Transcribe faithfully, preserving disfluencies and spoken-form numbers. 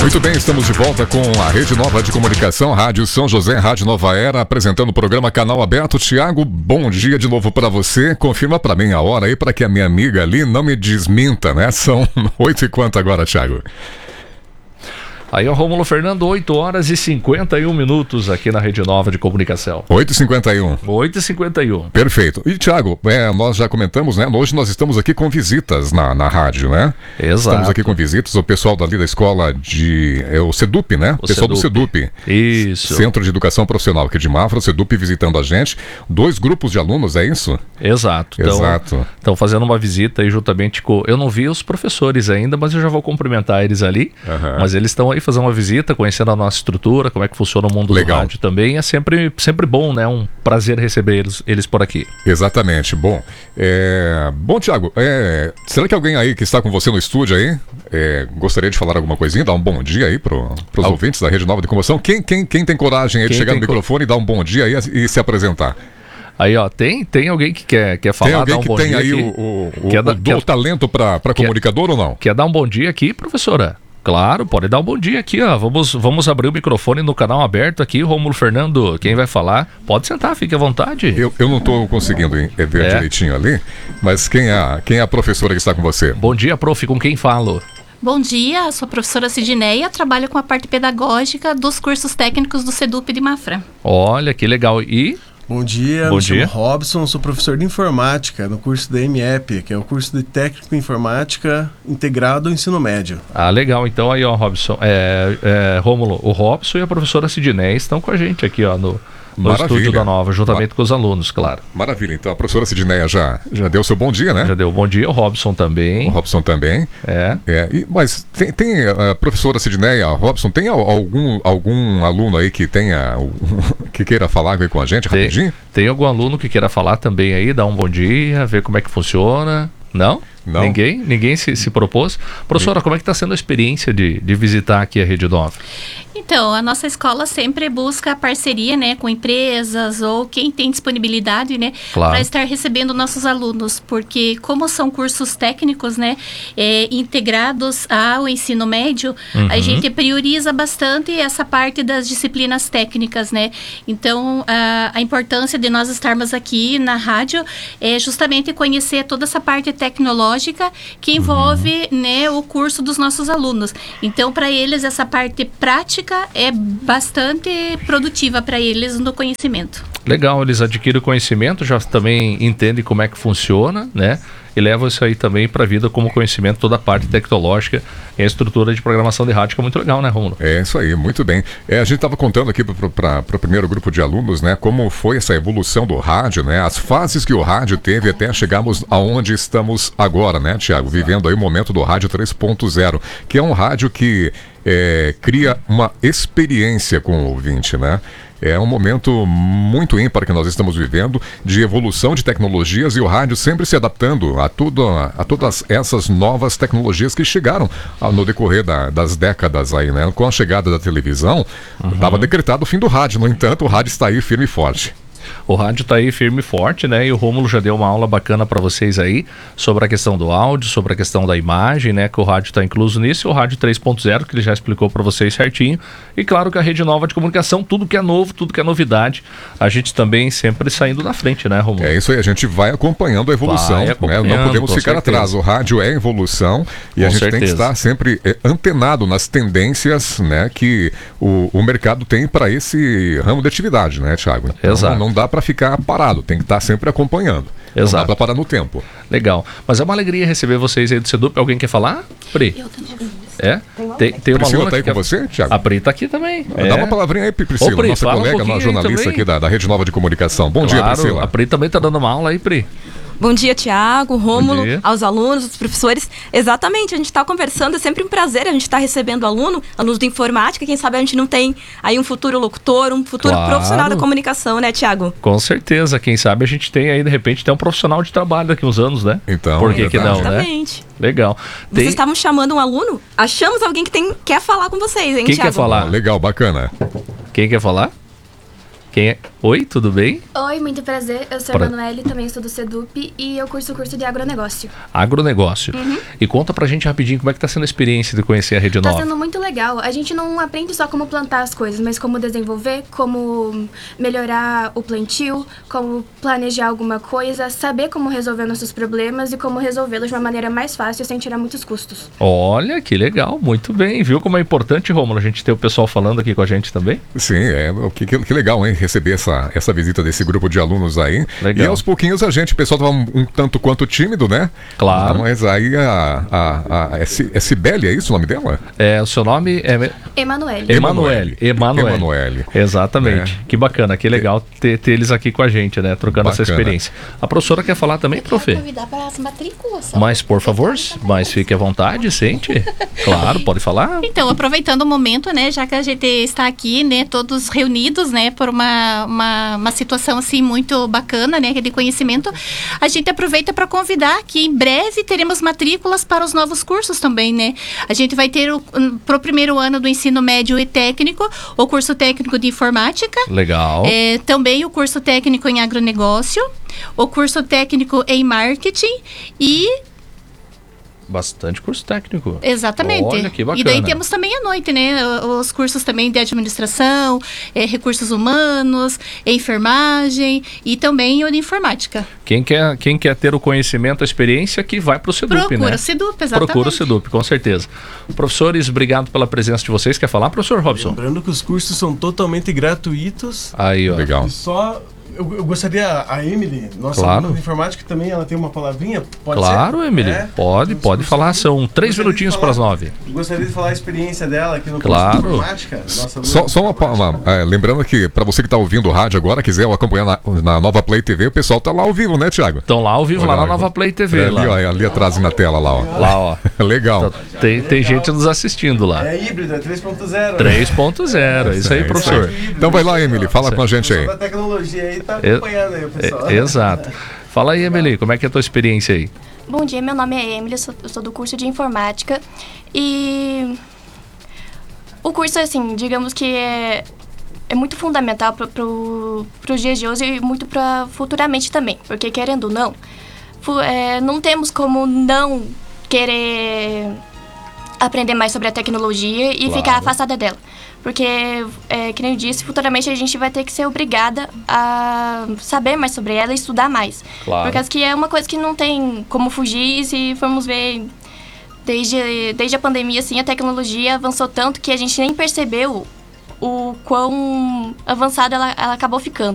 Muito bem, estamos de volta com a Rede Nova de Comunicação, Rádio São José, Rádio Nova Era, apresentando o programa Canal Aberto. Tiago, bom dia de novo para você. Confirma para mim a hora aí, para que a minha amiga ali não me desminta, né? São oito e quanto agora, Tiago? Aí, ó, Rômulo Fernando, oito horas e cinquenta e um minutos aqui na Rede Nova de Comunicação. oito e cinquenta e um. oito e cinquenta e um. Perfeito. E, Tiago, é, nós já comentamos, né? Hoje nós estamos aqui com visitas na, na rádio, né? Exato. Estamos aqui com visitas, o pessoal dali da escola de... É o SEDUP, né? O pessoal Sedup. do SEDUP. Isso. Centro de Educação Profissional aqui de Mafra, o SEDUP visitando a gente. Dois grupos de alunos, é isso? Exato. Exato. Estão fazendo uma visita aí juntamente com... Eu não vi os professores ainda, mas eu já vou cumprimentar eles ali. Uhum. Mas eles estão aí fazendo uma visita, conhecendo a nossa estrutura, como é que funciona o mundo Legal. do rádio também. É sempre, sempre bom, né? Um prazer receber eles, eles por aqui. Exatamente. Bom, é... bom Tiago, é... será que alguém aí que está com você no estúdio aí é... gostaria de falar alguma coisinha? Dar um bom dia aí para os Al... ouvintes da Rede Nova de Comunicação? Quem, quem, quem tem coragem aí de Quem chegar no co... microfone e dar um bom dia aí e se apresentar? Aí, ó, tem, tem alguém que quer, quer falar, tem alguém dar um que bom tem dia aí aqui? o, o, o, quer o, da, o quer, talento para comunicador ou não? Quer dar um bom dia aqui, professora? Claro, pode dar um bom dia aqui, ó. Vamos, vamos abrir o microfone no canal aberto aqui. Rômulo Fernando, quem vai falar? Pode sentar, fique à vontade. Eu, eu não estou conseguindo ver É. direitinho ali, mas quem é, quem é a professora que está com você? Bom dia, prof, com quem falo? Bom dia, eu sou a professora Sidneia, trabalho com a parte pedagógica dos cursos técnicos do SEDUP de Mafra. Olha, que legal. E... Bom dia, Bom me dia. chamo Robson, sou professor de informática no curso da M E P, que é o curso de técnico em informática integrado ao ensino médio. Ah, legal. Então aí, ó, Robson, é, é, Rômulo, o Robson e a professora Sidneia estão com a gente aqui, ó, no, no estúdio da Nova, juntamente Mar... com os alunos, claro. Maravilha. Então a professora Sidneia já, já deu seu bom dia, né? Já deu bom dia, o Robson também. O Robson também. É. é e, mas tem, tem a professora Sidneia, Robson, tem algum, algum aluno aí que tenha que queira falar com a gente tem, rapidinho? Tem algum aluno que queira falar também aí, dar um bom dia, ver como é que funciona? Não? Não. Ninguém? Ninguém se, se propôs? Professora, como é que está sendo a experiência de, de visitar aqui a Rede Nova? Então, a nossa escola sempre busca parceria, né, com empresas ou quem tem disponibilidade, né, Claro. para estar recebendo nossos alunos, porque como são cursos técnicos, né, é, integrados ao ensino médio, Uhum. a gente prioriza bastante essa parte das disciplinas técnicas, né. Então, a, a importância de nós estarmos aqui na rádio é justamente conhecer toda essa parte tecnológica que envolve, uhum. né, o curso dos nossos alunos. Então, para eles, essa parte prática é bastante produtiva para eles no conhecimento. Legal, eles adquirem conhecimento, já também entendem como é que funciona, né? E levam isso aí também para a vida como conhecimento, toda a parte tecnológica e a estrutura de programação de rádio, que é muito legal, né, Rômulo? É isso aí, muito bem. É, a gente estava contando aqui para o primeiro grupo de alunos, né, como foi essa evolução do rádio, né, as fases que o rádio teve até chegarmos aonde estamos agora, né, Tiago? Vivendo aí o momento do rádio três ponto zero, que é um rádio que é, cria uma experiência com o ouvinte, né? É um momento muito ímpar que nós estamos vivendo, de evolução de tecnologias, e o rádio sempre se adaptando a, tudo, a todas essas novas tecnologias que chegaram no decorrer da, das décadas aí, né? Com a chegada da televisão, estava uhum. decretado o fim do rádio. No entanto, o rádio está aí firme e forte. O rádio está aí firme e forte, né? E o Rômulo já deu uma aula bacana para vocês aí sobre a questão do áudio, sobre a questão da imagem, né? Que o rádio está incluso nisso, e o rádio três ponto zero, que ele já explicou para vocês certinho. E claro que a Rede Nova de Comunicação, tudo que é novo, tudo que é novidade, a gente também sempre saindo na frente, né, Rômulo? É isso aí, a gente vai acompanhando a evolução, vai acompanhando, né? Não podemos ficar certeza. atrás. O rádio é evolução e com a gente certeza. tem que estar sempre é, antenado nas tendências, né, que o, o mercado tem para esse ramo de atividade, né, Thiago? Então, Exato. Não dá para ficar parado, tem que estar sempre acompanhando. Exato. Não dá para parar no tempo. Legal. Mas é uma alegria receber vocês aí do SEDUP. Alguém quer falar? Pri? Eu também. É? Tem, tem uma Priscila aluna tá aí que com quer... você, Thiago? A Pri tá aqui também. Dá é. uma palavrinha aí, Priscila, Ô, Pri, nossa fala um colega, pouquinho nossa aí jornalista também. aqui da, da Rede Nova de Comunicação. Bom Claro, dia, Priscila. A Pri também tá dando uma aula aí, Pri. Bom dia, Tiago, Rômulo, dia. aos alunos, aos professores. Exatamente, a gente está conversando, é sempre um prazer a gente estar tá recebendo aluno, alunos de informática, quem sabe a gente não tem aí um futuro locutor, um futuro Claro. profissional da comunicação, né, Tiago? Com certeza, quem sabe a gente tem aí, de repente, até um profissional de trabalho daqui uns anos, né? Então, Por que que verdade. não, né? Exatamente. Legal. Vocês Tem... estavam chamando um aluno? Achamos alguém que tem, quer falar com vocês, hein, Quem Tiago? quer falar? Ah, legal, bacana. Quem quer falar? Quem é? Oi, tudo bem? Oi, muito prazer. Eu sou Pra- a Emanuele, também sou do SEDUP e eu curso o curso de agronegócio. Agronegócio. E conta pra gente rapidinho como é que tá sendo a experiência de conhecer a Rede Tá Nova. sendo muito legal. A gente não aprende só como plantar as coisas, mas como desenvolver, como melhorar o plantio, como planejar alguma coisa, saber como resolver nossos problemas e como resolvê-los de uma maneira mais fácil sem tirar muitos custos. Olha, que legal, muito bem. Viu como é importante, Rômulo, a gente ter o pessoal falando aqui com a gente também? Sim, é, que, que, que legal, hein, receber essa, essa visita desse grupo de alunos aí. Legal. E aos pouquinhos a gente, o pessoal tava um, um tanto quanto tímido, né? Claro. Mas aí a, a, a é, Si- é Sibeli, é isso o nome dela? É, o seu nome é Emanuele. Emanuele. Emanuele. Emanuele. Exatamente. Que bacana, que legal ter, ter eles aqui com a gente, né? Trocando essa Bacana. experiência. A professora quer falar também, prof? convidar para as matrículas. Mas, por favor, mas fique à vontade, sente. Claro, pode falar. Então, aproveitando o momento, né, já que a gente está aqui, né, todos reunidos, né, por uma, uma, uma situação, assim, muito bacana, né, de conhecimento, a gente aproveita para convidar que em breve teremos matrículas para os novos cursos também, né. A gente vai ter, para o primeiro ano do ensino médio e técnico, o curso técnico de informática, Legal. é, também o curso técnico em agronegócio, o curso técnico em marketing e... Bastante curso técnico. Exatamente. Olha, que bacana. E daí temos também à noite, né? Os cursos também de administração, eh, recursos humanos, enfermagem e também o de informática. Quem quer, quem quer ter o conhecimento, a experiência, que vai para o SEDUP, Procura né? o SEDUP, exatamente. Procura o SEDUP, com certeza. Professores, obrigado pela presença de vocês. Quer falar, professor Robson? Lembrando que os cursos são totalmente gratuitos. Aí, ó. Legal. E só... Eu, eu gostaria, a Emily, nossa Claro. aluna de informática também, ela tem uma palavrinha, pode Claro, ser? Emily. É? Pode, Eu pode gostaria- falar. São três gostaria de minutinhos falar- para as nove. Gostaria de falar a experiência dela aqui no Claro. curso de informática. Nossa aluna Só, de só uma, pa- informática. uma- é, lembrando que para você que está ouvindo o rádio agora, quiser acompanhar na, na Nova Play T V, o pessoal tá lá ao vivo, né, Thiago? Estão lá ao vivo, lá Olha na Nova Play T V. É, ali, lá. ó, ali atrás na tela lá, ó. Lá, ó. Legal. Tá- Tem, tem gente nos assistindo lá. É híbrido, é três ponto zero. três ponto zero, é isso aí, É, professor. Então vai lá, Emily, fala com a gente aí. O pessoal da tecnologia aí tá É- acompanhando aí o pessoal. É, exato. Fala aí, Emily, como é que é a tua experiência aí? Bom dia, meu nome é Emily, eu sou, eu sou do curso de informática e o curso, assim, digamos que é, é muito fundamental para pro, os dias de hoje e muito para futuramente também, porque querendo ou não, fu- é, não temos como não querer aprender mais sobre a tecnologia e Claro. ficar afastada dela. Porque, é, que nem eu disse, futuramente a gente vai ter que ser obrigada a saber mais sobre ela e estudar mais. Claro. Por causa que é uma coisa que não tem como fugir. E se formos ver, desde, desde a pandemia, assim, a tecnologia avançou tanto que a gente nem percebeu o quão avançada ela, ela acabou ficando.